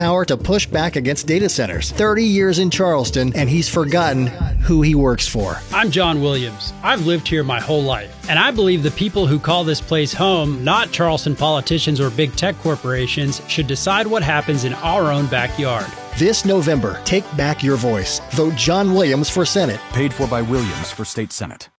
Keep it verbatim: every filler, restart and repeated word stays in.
power to push back against data centers. thirty years in Charleston, and he's forgotten who he works for. I'm John Williams. I've lived here my whole life, and I believe the people who call this place home, not Charleston politicians or big tech corporations, should decide what happens in our own backyard. This November, take back your voice. Vote John Williams for Senate. Paid for by Williams for State Senate.